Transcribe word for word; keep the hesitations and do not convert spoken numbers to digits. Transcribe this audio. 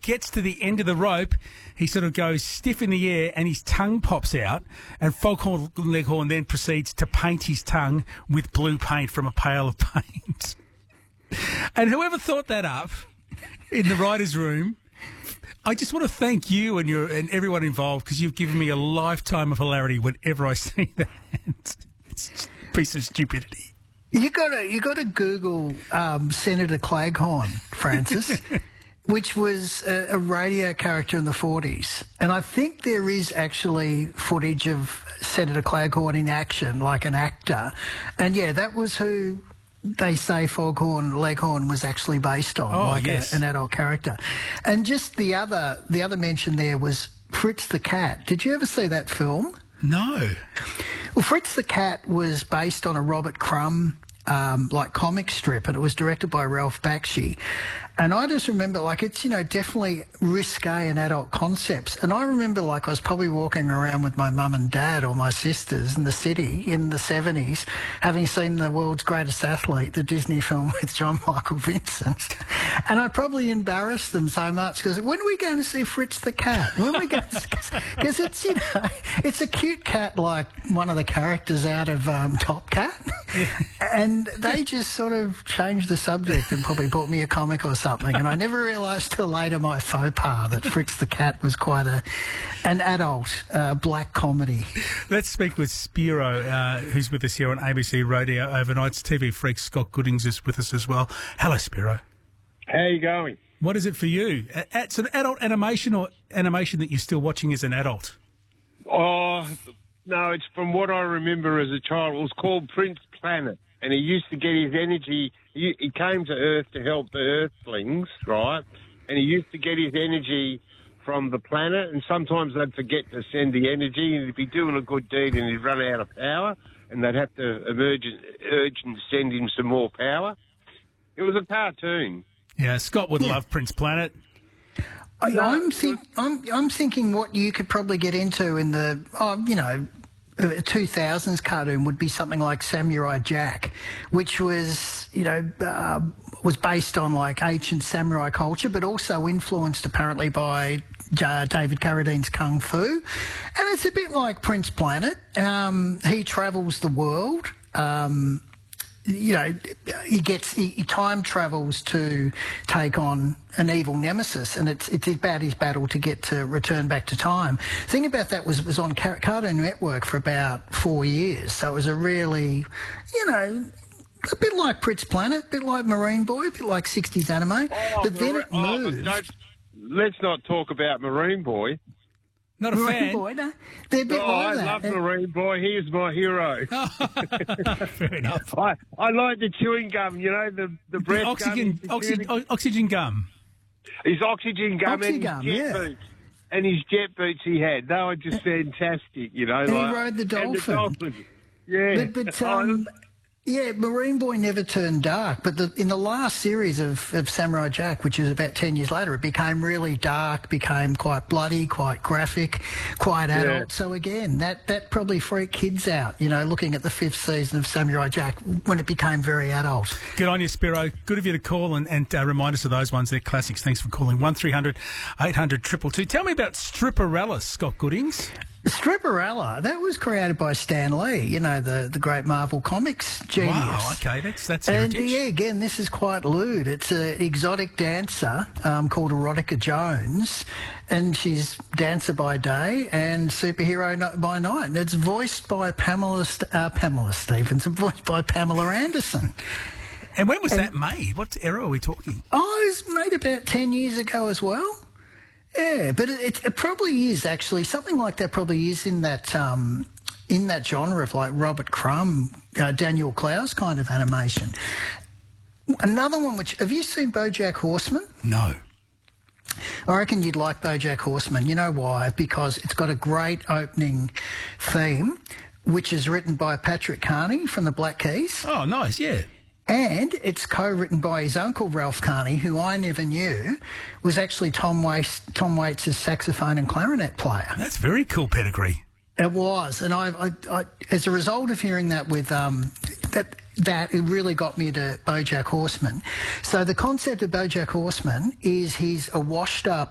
gets to the end of the rope, he sort of goes stiff in the air and his tongue pops out, and Foghorn Leghorn then proceeds to paint his tongue with blue paint from a pail of paint. And whoever thought that up in the writer's room, I just want to thank you and your and everyone involved, because you've given me a lifetime of hilarity whenever I see that. It's just a piece of stupidity. You got to you got to Google um, Senator Claghorn, Francis, which was a, a radio character in the forties, and I think there is actually footage of Senator Claghorn in action, like an actor, and yeah, that was who they say Foghorn Leghorn was actually based on, oh, like yes. a, an adult character. And just the other the other mention there was Fritz the Cat. Did you ever see that film? No. Well, Fritz the Cat was based on a Robert Crumb um, like comic strip, and it was directed by Ralph Bakshi. And I just remember, like, it's, you know, definitely risque and adult concepts. And I remember, like, I was probably walking around with my mum and dad or my sisters in the city in the seventies, having seen the world's greatest athlete, the Disney film with John Michael Vincent. And I probably embarrassed them so much, because when are we going to see Fritz the Cat? When are we going to Because it's, you know, it's a cute cat like one of the characters out of um, Top Cat. And they just sort of changed the subject and probably bought me a comic or something. And I never realised till later, my faux pas, that Fritz the Cat was quite a an adult uh, black comedy. Let's speak with Spiro, uh, who's with us here on A B C Radio Overnights. T V freak Scott Goodings is with us as well. Hello, Spiro. How are you going? What is it for you? It's an adult animation, or animation that you're still watching as an adult? Oh, no, it's from what I remember as a child. It was called Prince Planet, and he used to get his energy. He, he came to Earth to help the Earthlings, right? And he used to get his energy from the planet, and sometimes they'd forget to send the energy, and he'd be doing a good deed and he'd run out of power, and they'd have to emerge, urge and send him some more power. It was a cartoon. Yeah, Scott would Yeah. love Prince Planet. I, I'm, think, I'm, I'm thinking what you could probably get into in the, oh, you know, a two thousands cartoon would be something like Samurai Jack, which was, you know, uh, was based on like ancient samurai culture, but also influenced apparently by uh, David Carradine's Kung Fu. And it's a bit like Prince Planet. Um, he travels the world. Um, you know, he gets he, he time travels to take on an evil nemesis, and it's it's about his battle to get to return back to time. The thing about that was it was on Car- Cartoon Network for about four years, so it was a really, you know, a bit like Prince Planet, a bit like Marine Boy, a bit like sixties anime, Oh, but then it oh, but moved. don't- let's not talk about Marine Boy. Not a Marine fan. Boy, no, they're a bit Oh, like I that. love And- Marine Boy. He is my hero. Fair enough. I, I like the chewing gum, you know, the, the breath Oxygen, gum. He's oxygen, o- oxygen gum. His oxygen gum and Oxygum, his jet yeah. boots. And his jet boots he had. They were just fantastic, you know. And he like, rode the and dolphin. dolphin. Yeah. But, but um, yeah, Marine Boy never turned dark. But the, in the last series of, of Samurai Jack, which is about ten years later, it became really dark, became quite bloody, quite graphic, quite adult. Yeah. So again, that, that probably freaked kids out, you know, looking at the fifth season of Samurai Jack when it became very adult. Good on you, Spiro. Good of you to call and, and uh, remind us of those ones. They're classics. Thanks for calling. one three hundred eight hundred two two two. Tell me about Stripperella, Scott Goodings. Stripperella, that was created by Stan Lee, you know, the, the great Marvel Comics genius. Wow, okay, that's that's And heritage. yeah, again, this is quite lewd. It's an exotic dancer um, called Erotica Jones, and she's dancer by day and superhero no- by night. And it's voiced by Pamela St- uh, Pamela Stevens and voiced by Pamela Anderson. And when was that made? What era are we talking? Oh, it was made about ten years ago as well. Yeah, but it, it, it probably is actually something like that. Probably is in that um, in that genre of like Robert Crumb, uh, Daniel Clowes kind of animation. Another one, which have you seen BoJack Horseman? No. I reckon you'd like BoJack Horseman. You know why? Because it's got a great opening theme, which is written by Patrick Carney from the Black Keys. Oh, nice, yeah. And it's co-written by his uncle, Ralph Carney, who I never knew was actually Tom Waits, Tom Waits' saxophone and clarinet player. That's very cool pedigree. It was. And I, I, I as a result of hearing that with um, that, that it really got me to BoJack Horseman. So the concept of BoJack Horseman is he's a washed-up